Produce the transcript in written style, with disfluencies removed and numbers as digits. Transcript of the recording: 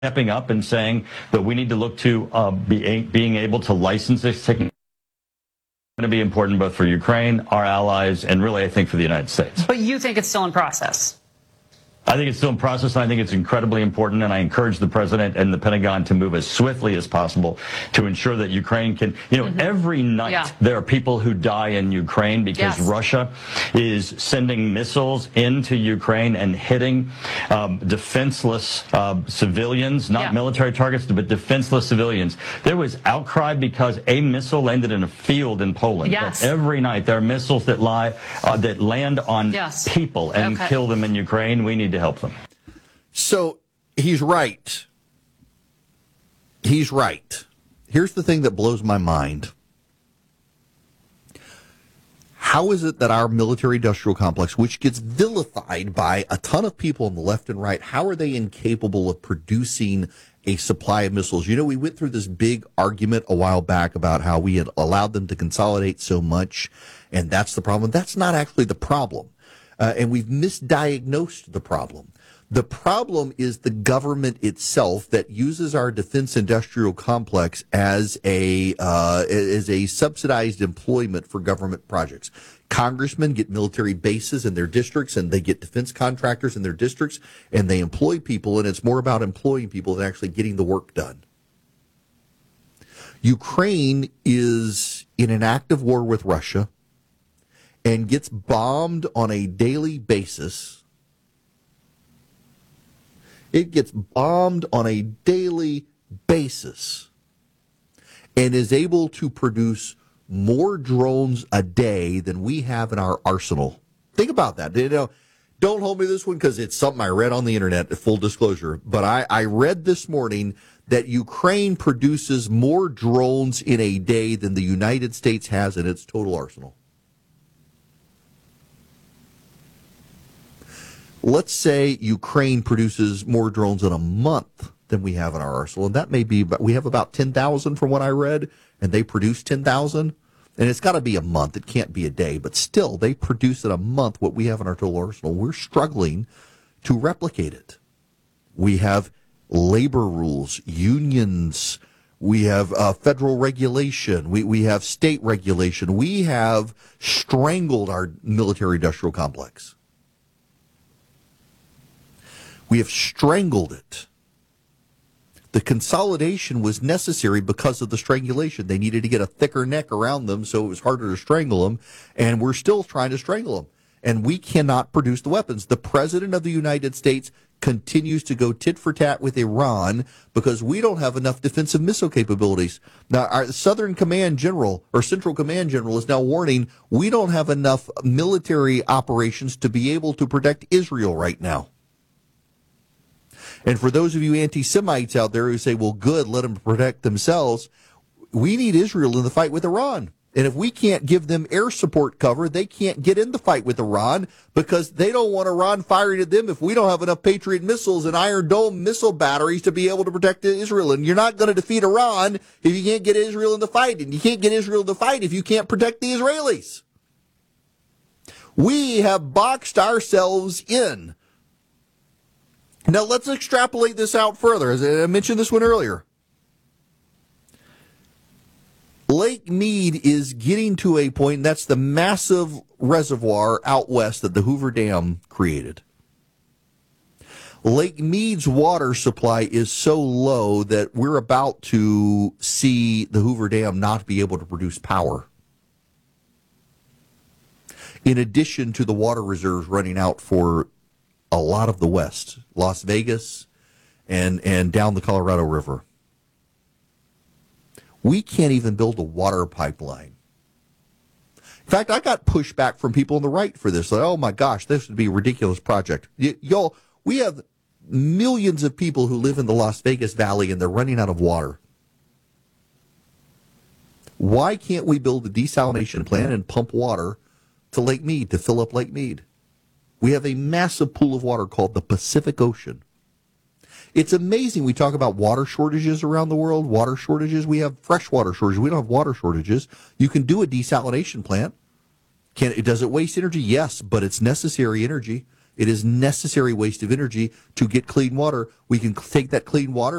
stepping up and saying that we need to look to being able to license this technology. Going to be important both for Ukraine, our allies, and really, I think, for the United States. But you think it's still in process? I think it's still in process, and I think it's incredibly important, and I encourage the president and the Pentagon to move as swiftly as possible to ensure that Ukraine can, every night there are people who die in Ukraine because Russia is sending missiles into Ukraine and hitting defenseless civilians, not military targets, but defenseless civilians. There was outcry because a missile landed in a field in Poland. But every night there are missiles that land on people and kill them in Ukraine. We need to help them. So he's right. He's right. Here's the thing that blows my mind. How is it that our military-industrial complex, which gets vilified by a ton of people on the left and right, how are they incapable of producing a supply of missiles? We went through this big argument a while back about how we had allowed them to consolidate so much, and that's the problem. That's not actually the problem. And we've misdiagnosed the problem. The problem is the government itself that uses our defense industrial complex as a subsidized employment for government projects. Congressmen get military bases in their districts, and they get defense contractors in their districts, and they employ people, and it's more about employing people than actually getting the work done. Ukraine is in an active war with Russia and gets bombed on a daily basis. It gets bombed on a daily basis and is able to produce more drones a day than we have in our arsenal. Think about that. Don't hold me to this one because it's something I read on the internet, full disclosure. But I read this morning that Ukraine produces more drones in a day than the United States has in its total arsenal. Let's say Ukraine produces more drones in a month than we have in our arsenal, and that may be, but we have about 10,000 from what I read, and they produce 10,000, and it's got to be a month. It can't be a day, but still, they produce in a month what we have in our total arsenal. We're struggling to replicate it. We have labor rules, unions, we have federal regulation, we have state regulation. We have strangled our military-industrial complex. We have strangled it. The consolidation was necessary because of the strangulation. They needed to get a thicker neck around them so it was harder to strangle them, and we're still trying to strangle them. And we cannot produce the weapons. The President of the United States continues to go tit for tat with Iran because we don't have enough defensive missile capabilities. Now, our Southern Command General, or Central Command General, is now warning we don't have enough military operations to be able to protect Israel right now. And for those of you anti-Semites out there who say, well, good, let them protect themselves, we need Israel in the fight with Iran. And if we can't give them air support cover, they can't get in the fight with Iran because they don't want Iran firing at them if we don't have enough Patriot missiles and Iron Dome missile batteries to be able to protect Israel. And you're not going to defeat Iran if you can't get Israel in the fight. And you can't get Israel in the fight if you can't protect the Israelis. We have boxed ourselves in. Now, let's extrapolate this out further. As I mentioned this one earlier. Lake Mead is getting to a point, and that's the massive reservoir out west that the Hoover Dam created. Lake Mead's water supply is so low that we're about to see the Hoover Dam not be able to produce power. In addition to the water reserves running out for a lot of the West, Las Vegas, and down the Colorado River. We can't even build a water pipeline. In fact, I got pushback from people on the right for this. Like, oh my gosh, this would be a ridiculous project. Y'all, we have millions of people who live in the Las Vegas Valley and they're running out of water. Why can't we build a desalination plant and pump water to Lake Mead to fill up Lake Mead? We have a massive pool of water called the Pacific Ocean. It's amazing. We talk about water shortages around the world, water shortages. We have freshwater shortages. We don't have water shortages. You can do a desalination plant. Does it waste energy? Yes, but it's necessary energy. It is necessary waste of energy to get clean water. We can take that clean water